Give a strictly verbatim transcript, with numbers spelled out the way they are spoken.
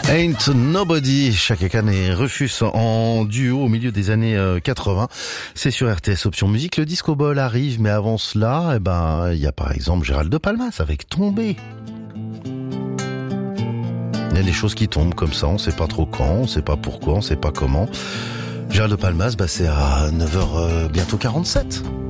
Ain't Nobody, Chaka Khan et Rufus en duo au milieu des années quatre-vingts. C'est sur R T S Option Musique. Le Disco Ball arrive, mais avant cela, eh ben, il y a par exemple Gérald de Palmas avec Tombé. Il y a des choses qui tombent comme ça, on sait pas trop quand, on sait pas pourquoi, on sait pas comment. Gérald de Palmas, bah, c'est à neuf heures, euh, bientôt quarante-sept.